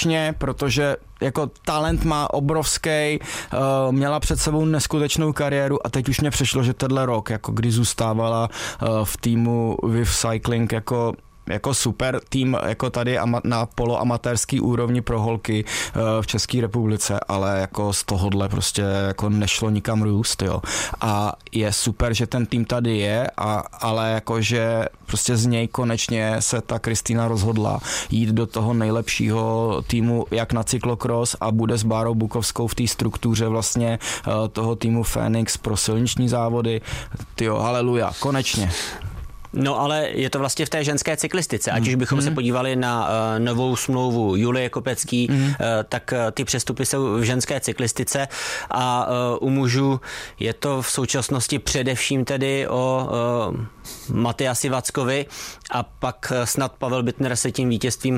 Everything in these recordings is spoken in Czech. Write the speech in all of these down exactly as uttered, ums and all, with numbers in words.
konečně, protože jako talent má obrovský, uh, měla před sebou neskutečnou kariéru a teď už mě přišlo, že tenhle rok, jako kdy zůstávala uh, v týmu Viv Cycling jako jako super tým, jako tady na poloamatérský úrovni pro holky v České republice, ale jako z tohohle prostě jako nešlo nikam růst, jo. A je super, že ten tým tady je, a, ale jakože prostě z něj konečně se ta Kristýna rozhodla jít do toho nejlepšího týmu, jak na cyklokros, a bude s Bárou Bukovskou v té struktuře vlastně toho týmu Fénix pro silniční závody. Tyjo, haleluja, konečně. No ale je to vlastně v té ženské cyklistice. Ať už bychom mm. se podívali na uh, novou smlouvu Julie Kopecký, mm. uh, tak uh, ty přestupy jsou v ženské cyklistice a uh, u mužů je to v současnosti především tedy o uh, Matyasi Vackovi a pak uh, snad Pavel Bittner se tím vítězstvím uh,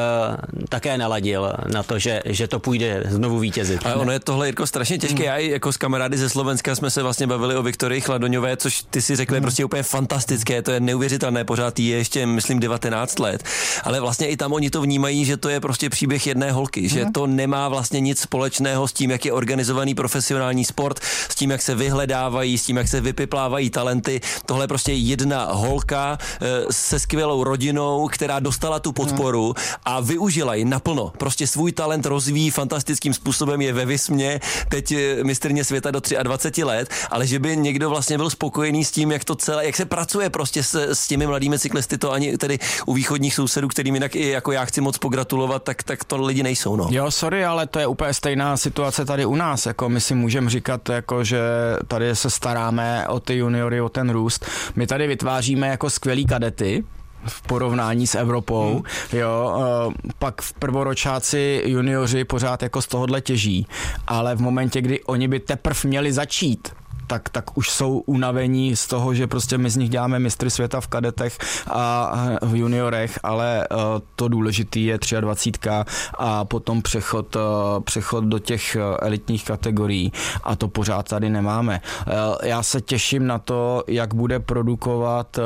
také naladil na to, že, že to půjde znovu vítězit. Ale ono je tohle, Jirko, strašně těžké. Mm. Já i jako s kamarády ze Slovenska jsme se vlastně bavili o Viktorii Chladoňové, což ty si řekli mm. prostě úplně fantastické. To je neuvěřitelné, pořád jí je ještě, myslím, devatenáct let, ale vlastně i tam oni to vnímají, že to je prostě příběh jedné holky, mm. že to nemá vlastně nic společného s tím, jak je organizovaný profesionální sport, s tím, jak se vyhledávají, s tím, jak se vypiplávají talenty. Tohle je prostě jedna holka se skvělou rodinou, která dostala tu podporu mm. a využila ji naplno. Prostě svůj talent rozvíjí fantastickým způsobem, je ve Vismě, teď mistryně světa do dvacet tři let, ale že by někdo vlastně byl spokojený s tím, jak to celé, jak se pracuje prostě s, s těmi mladými cyklisty, to ani tedy u východních sousedů, kterým jinak i jako já chci moc pogratulovat, tak, tak to lidi nejsou, no. Jo, sorry, ale to je úplně stejná situace tady u nás, jako my si můžeme říkat, jako že tady se staráme o ty juniory, o ten růst. My tady vytváříme jako skvělý kadety, v porovnání s Evropou, hmm. jo, pak v prvoročáci junioři pořád jako z tohohle těží, ale v momentě, kdy oni by teprv měli začít, tak, tak už jsou unavení z toho, že prostě my z nich děláme mistry světa v kadetech a v juniorech, ale uh, to důležitý je dvacet tři a potom přechod, uh, přechod do těch elitních kategorií a to pořád tady nemáme. Uh, já se těším na to, jak bude produkovat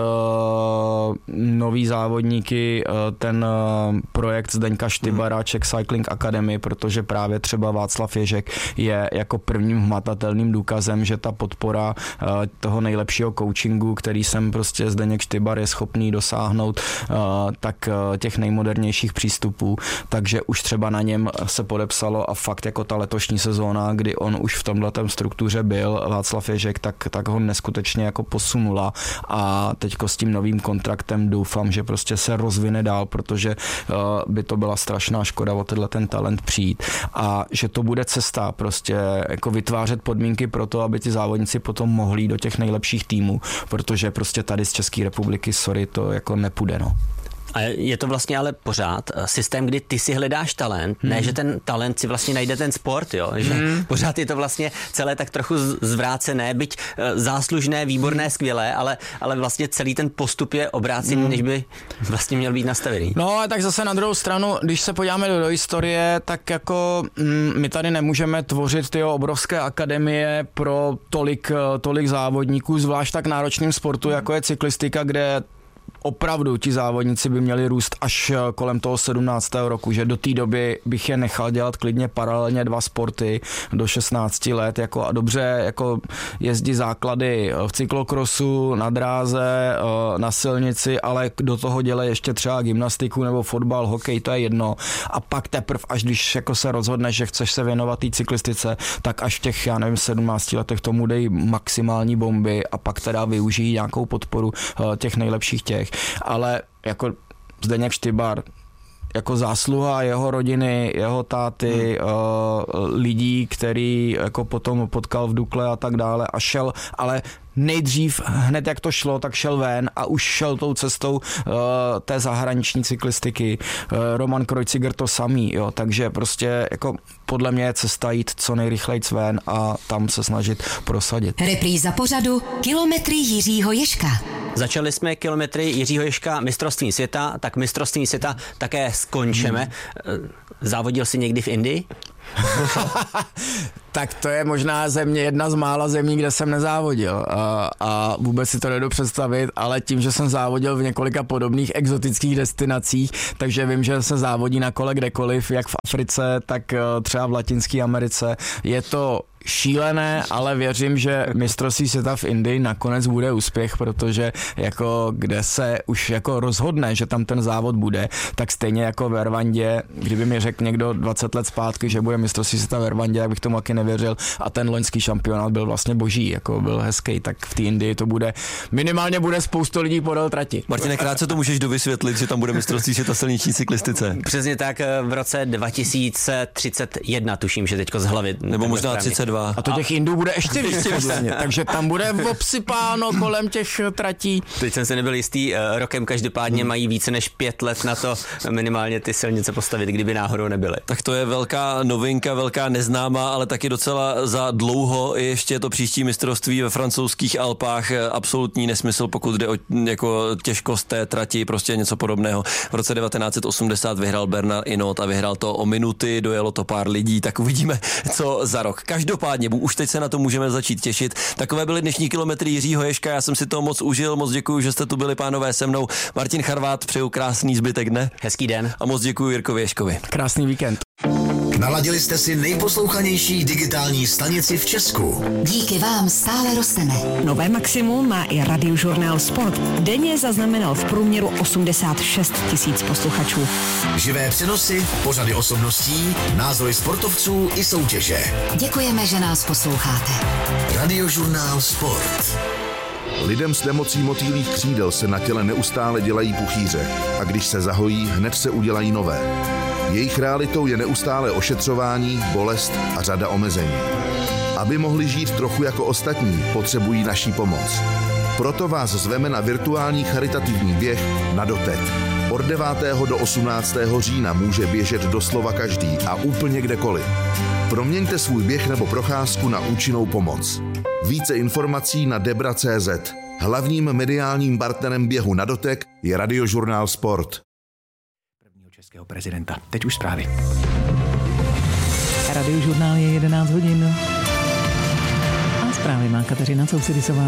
uh, nový závodníky uh, ten uh, projekt Zdeňka Štybara, hmm. Czech Cycling Academy, protože právě třeba Václav Ježek je jako prvním hmatatelným důkazem, že ta podpora uh, toho nejlepšího coachingu, který jsem prostě Zdeněk Štybar je schopný dosáhnout, uh, tak uh, těch nejmodernějších přístupů, takže už třeba na něm se podepsalo a fakt jako ta letošní sezóna, kdy on už v tomhletem struktuře byl, Václav Ježek, tak, tak ho neskutečně jako posunula a teďko s tím novým kontraktem doufám, že prostě se rozvine dál, protože uh, by to byla strašná škoda o tenhle ten talent přijít a že to bude cesta prostě jako vytvářet podmínky pro to, aby ti závodníci potom mohli do těch nejlepších týmů, protože prostě tady z České republiky, sorry, to jako nepůjde, no. A je to vlastně ale pořád systém, kdy ty si hledáš talent, hmm. ne, že ten talent si vlastně najde ten sport, jo, že hmm. pořád je to vlastně celé tak trochu zvrácené, byť záslužné, výborné, skvělé, ale, ale vlastně celý ten postup je obrácený, hmm. než by vlastně měl být nastavený. No, ale tak zase na druhou stranu, když se podíváme do, do historie, tak jako mm, my tady nemůžeme tvořit ty obrovské akademie pro tolik, tolik závodníků, zvlášť tak náročným sportu, hmm. jako je cyklistika, kde opravdu ti závodníci by měli růst až kolem toho sedmnáctého roku, že do té doby bych je nechal dělat klidně paralelně dva sporty do šestnácti let, jako a dobře jako jezdí základy v cyklokrosu, na dráze, na silnici, ale do toho dělej ještě třeba gymnastiku nebo fotbal, hokej, to je jedno. A pak teprv, až když jako se rozhodneš, že chceš se věnovat té cyklistice, tak až v těch, já nevím, sedmnácti letech tomu dej maximální bomby a pak teda využijí nějakou podporu těch nejlepších těch. Ale jako Zdeněk Štybar, jako zásluha jeho rodiny, jeho táty, hmm. uh, lidí, který jako potom potkal v Dukle a tak dále a šel, ale nejdřív, hned jak to šlo, tak šel ven a už šel tou cestou uh, té zahraniční cyklistiky. Uh, Roman Kreuziger to samý, jo, takže prostě jako podle mě je cesta jít co nejrychleji ven a tam se snažit prosadit. Repríza pořadu Kilometry Jiřího Ježka. Začali jsme kilometry Jiřího Ježka mistrovství světa, tak mistrovství světa také skončíme. Hmm. Závodil jsi někdy v Indii? Tak to je možná země, jedna z mála zemí, kde jsem nezávodil a, a vůbec si to nedovedu představit, ale tím, že jsem závodil v několika podobných exotických destinacích, takže vím, že se závodí na kole kdekoliv, jak v Africe, tak třeba v Latinské Americe. Je to šílené, ale věřím, že mistrovství světa v Indii nakonec bude úspěch, protože jako kde se už jako rozhodne, že tam ten závod bude, tak stejně jako v Rwandě, kdyby mi řekl někdo dvacet let zpátky, že bude mistrovství světa v Rwandě, tak bych tomu taky nevěřil a ten loňský šampionát byl vlastně boží, jako byl hezký, tak v té Indii to bude, minimálně bude spoustu lidí podél trati. Martine, krátce to můžeš dovysvětlit, že tam bude mistrovství světa silniční cyklistice. Přesně tak, v roce dva tisíce třicet jedna tuším, že teďko z hlavy. Nebo možná třicet dva. A to těch Indů bude ještě víc, podle mě. Takže tam bude obsypáno kolem těch tratí. Teď jsem se nebyl jistý, rokem každopádně mají více než pět let na to minimálně ty silnice postavit, kdyby náhodou nebyly. Tak to je velká novinka, velká neznámá, ale taky docela za dlouho ještě to příští mistrovství ve francouzských Alpách. Absolutní nesmysl, pokud jde o jako těžkost té trati, prostě něco podobného. V roce devatenáct set osmdesát vyhrál Bernard Hinault a vyhrál to o minuty, dojelo to pár lidí, tak uvidíme, co za rok. Každopádně už teď se na to můžeme začít těšit. Takové byly dnešní kilometry Jiřího Ježka, já jsem si to moc užil, moc děkuji, že jste tu byli, pánové, se mnou. Martin Charvát, přeju krásný zbytek dne. Hezký den. A moc děkuji Jirkovi Ježkovi. Krásný víkend. Naladili jste si nejposlouchanější digitální stanici v Česku. Díky vám stále rosteme. Nové maximum má i Radiožurnál Sport. Denně zaznamenal v průměru osmdesát šest tisíc posluchačů. Živé přenosy, pořady osobností, názory sportovců i soutěže. Děkujeme, že nás posloucháte. Radiožurnál Sport. Lidem s nemocí motýlých křídel se na těle neustále dělají puchýře a když se zahojí, hned se udělají nové. Jejich realitou je neustále ošetřování, bolest a řada omezení. Aby mohli žít trochu jako ostatní, potřebují naší pomoc. Proto vás zveme na virtuální charitativní běh na dotek. Od devátého do osmnáctého října může běžet doslova každý a úplně kdekoliv. Proměňte svůj běh nebo procházku na účinnou pomoc. Více informací na debra tečka cé zet. Hlavním mediálním partnerem běhu na dotek je Radiožurnál Sport. Prvního českého prezidenta. Teď už zprávy. Radiožurnál je jedenáct hodin. A zprávy má Kateřina Coucidisová.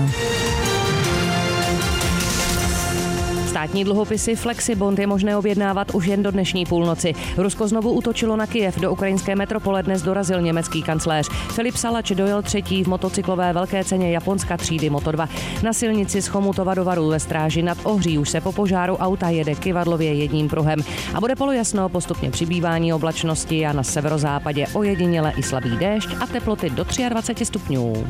Státní dluhopisy Flexibond je možné objednávat už jen do dnešní půlnoci. Rusko znovu útočilo na Kyjev. Do ukrajinské metropole dnes dorazil německý kancléř. Filip Salač dojel třetí v motocyklové velké ceně Japonska třídy Moto dva. Na silnici z Chomutova do Varu ve Stráži nad Ohří už se po požáru auta jede kyvadlově jedním pruhem. A bude polojasno, postupně přibývání oblačnosti a na severozápadě ojediněle i slabý déšť a teploty do dvacet tři stupňů.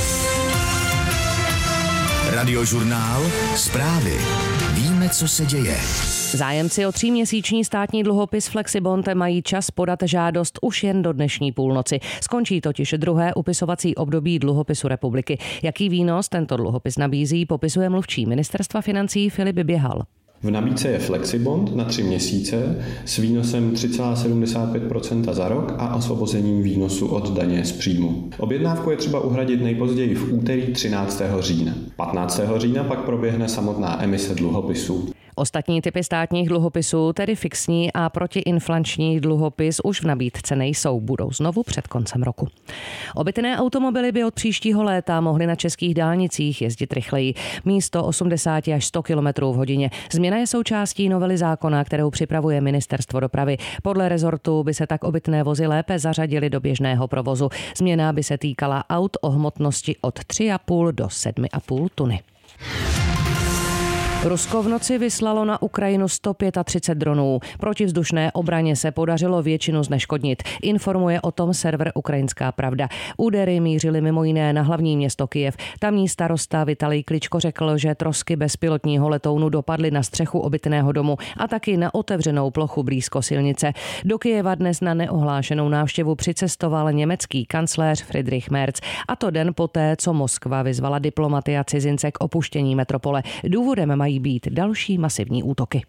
Radiožurnál Zprávy. Víme, co se děje. Zájemci o tříměsíční státní dluhopis Flexibond mají čas podat žádost už jen do dnešní půlnoci. Skončí totiž druhé upisovací období dluhopisu republiky. Jaký výnos tento dluhopis nabízí, popisuje mluvčí ministerstva financí Filip Běhal. V nabídce je Flexibond na tři měsíce s výnosem tři celá sedmdesát pět procenta za rok a osvobozením výnosu od daně z příjmu. Objednávku je třeba uhradit nejpozději v úterý třináctého října. patnáctého října pak proběhne samotná emise dluhopisů. Ostatní typy státních dluhopisů, tedy fixní a protiinflační dluhopis, už v nabídce nejsou, budou znovu před koncem roku. Obytné automobily by od příštího léta mohly na českých dálnicích jezdit rychleji, místo osmdesát až sto kilometrů v hodině. Změna je součástí novely zákona, kterou připravuje Ministerstvo dopravy. Podle rezortu by se tak obytné vozy lépe zařadily do běžného provozu. Změna by se týkala aut o hmotnosti od tři a půl do sedm a půl tuny. Rusko v noci vyslalo na Ukrajinu sto třicet pět dronů. Protivzdušné obraně se podařilo většinu zneškodnit. Informuje o tom server Ukrajinská pravda. Údery mířily mimo jiné na hlavní město Kyjev. Tamní starosta Vitalij Kličko řekl, že trosky bezpilotního letounu dopadly na střechu obytného domu a taky na otevřenou plochu blízko silnice. Do Kyjeva dnes na neohlášenou návštěvu přicestoval německý kancléř Friedrich Merz. A to den poté, co Moskva vyzvala diplomaty a cizince k opuštění metropole. Důvodem mají být další masivní útoky.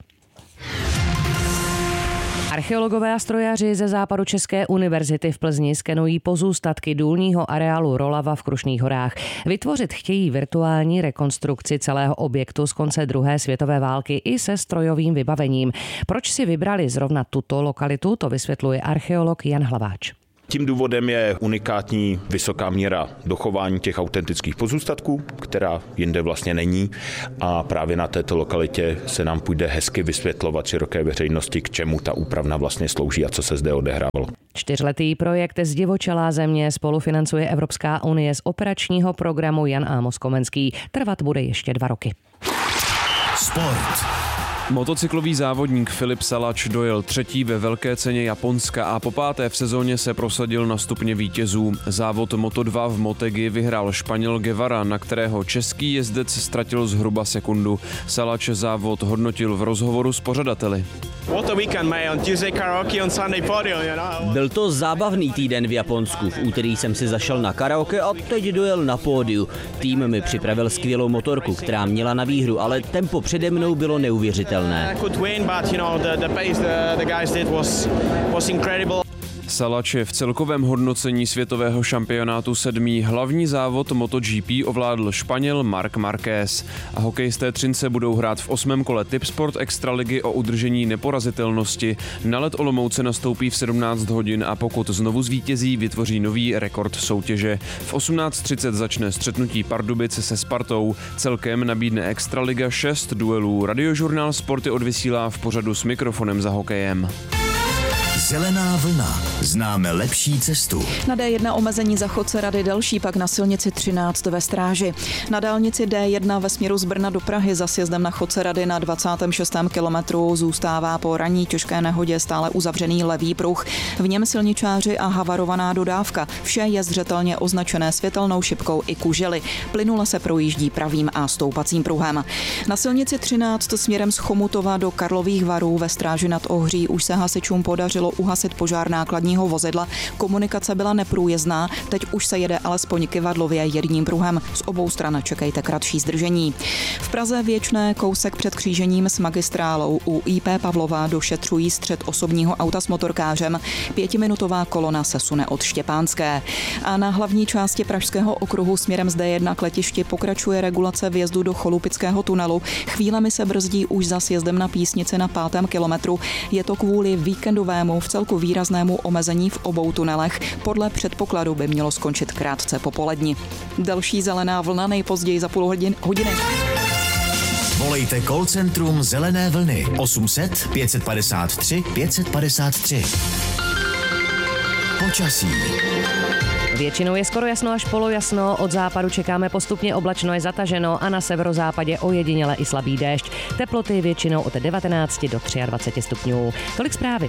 Archeologové a strojaři ze Západočeské univerzity v Plzni skenují pozůstatky důlního areálu Rolava v Krušných horách. Vytvořit chtějí virtuální rekonstrukci celého objektu z konce druhé světové války i se strojovým vybavením. Proč si vybrali zrovna tuto lokalitu, to vysvětluje archeolog Jan Hlaváč. Tím důvodem je unikátní vysoká míra dochování těch autentických pozůstatků, která jinde vlastně není, a právě na této lokalitě se nám půjde hezky vysvětlovat široké veřejnosti, k čemu ta úpravna vlastně slouží a co se zde odehrávalo. Čtyřletý projekt Zdivočelá země spolufinancuje Evropská unie z operačního programu Jan Amos Komenský. Trvat bude ještě dva roky. Sport. Motocyklový závodník Filip Salač dojel třetí ve velké ceně Japonska a po páté v sezóně se prosadil na stupně vítězů. Závod Moto dva v Motegi vyhrál Španěl Guevara, na kterého český jezdec ztratil zhruba sekundu. Salač závod hodnotil v rozhovoru s pořadateli. Byl to zábavný týden v Japonsku. V úterý jsem si zašel na karaoke a teď dojel na pódiu. Tým mi připravil skvělou motorku, která měla na výhru, ale tempo přede mnou bylo neuvěřitelné. Salač je v celkovém hodnocení světového šampionátu sedmý. Hlavní závod MotoGP ovládl Španěl Marc Márquez. A hokejisté Třince budou hrát v osmém kole Tipsport Extraligy o udržení neporazitelnosti. Na led Olomouce nastoupí v sedmnáct hodin a pokud znovu zvítězí, vytvoří nový rekord soutěže. V osmnáct třicet začne střetnutí Pardubic se Spartou. Celkem nabídne Extraliga šest duelů. Radiožurnál Sporty odvysílá v pořadu S mikrofonem za hokejem. Zelená vlna. Známe lepší cestu. Na D jedna omezení za chodce Rady Delší, pak na silnici třináct ve Stráži. Na dálnici D jedna ve směru z Brna do Prahy za sjezdem na chodce Rady na dvacátém šestém kilometru zůstává po ranní těžké nehodě stále uzavřený levý pruh. V něm silničáři a havarovaná dodávka. Vše je zřetelně označené světelnou šipkou i kužely. Plynule se projíždí pravým a stoupacím pruhem. Na silnici třináct směrem z Chomutova do Karlových Varů ve Stráži nad Ohří už se hasičům podařilo uhasit požár nákladního vozidla. Komunikace byla neprůjezdná, teď už se jede alespoň kyvadlově jedním pruhem. Z obou stran čekejte kratší zdržení. V Praze Věčné kousek před křížením s magistrálou u I P Pavlova došetřují střet osobního auta s motorkářem. Pětiminutová kolona se sune od Štěpánské. A na hlavní části Pražského okruhu směrem z D jedna k letišti pokračuje regulace vjezdu do Cholupického tunelu. Chvílemi se brzdí už za sjezdem na Písnici na pátém kilometru. Je to kvůli víkendovému v celku výraznému omezení v obou tunelech. Podle předpokladu by mělo skončit krátce po poledni. Další zelená vlna nejpozději za půl hodin, hodiny. Volejte call centrum Zelené vlny osm set pět padesát tři pět padesát tři. Počasí. Většinou je skoro jasno až polojasno, od západu čekáme postupně oblačno je zataženo a na severozápadě ojediněle i slabý déšť. Teploty většinou od devatenácti do dvaceti tří stupňů. Tolik zprávy.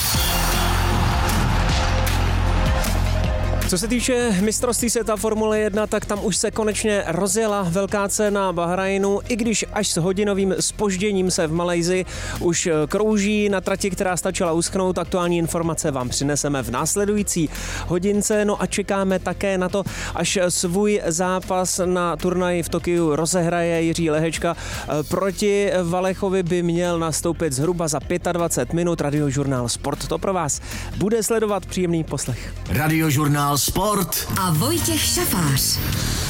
Co se týče mistrovství světa Formule jedna, tak tam už se konečně rozjela velká cena Bahrajnu, i když až s hodinovým zpožděním se v Malajsii už krouží na trati, která stačila uschnout. Aktuální informace vám přineseme v následující hodince, no a čekáme také na to, až svůj zápas na turnaji v Tokiu rozehraje Jiří Lehečka. Proti Valechovi by měl nastoupit zhruba za dvacet pět minut. Radiožurnál Sport to pro vás bude sledovat. Příjemný poslech. Radiožurnál Sport a Vojtěch Šafář.